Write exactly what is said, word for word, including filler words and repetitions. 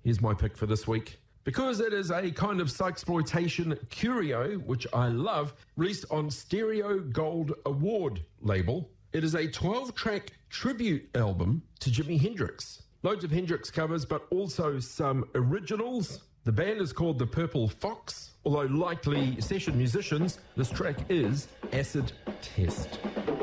Here's my pick for this week. Because it is a kind of sykesploitation curio, which I love, released on Stereo Gold Award label. It is a twelve-track tribute album to Jimi Hendrix. Loads of Hendrix covers, but also some originals. The band is called The Purple Fox, although likely session musicians. This track is Acid Test.